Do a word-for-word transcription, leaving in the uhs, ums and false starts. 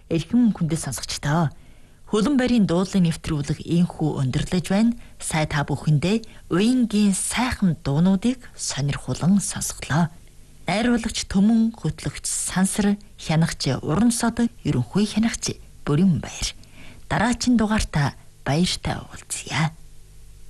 эрхэм хүндэт сонсогчдоо. Хөлөн барийн дуулын нэвтрүүлэг инхүү өндөрлөж байна. Сая та бүхэндээ уянгийн сайхан дуунуудыг сонирхолон сонсголоо. Найруулагч Төмөн, хөтлөгч Сансар, хянагч Уран Сод, ерөнхий хянагч Бүрэн Баяр. Дараагийн дугаартаа баяртай уулзъя.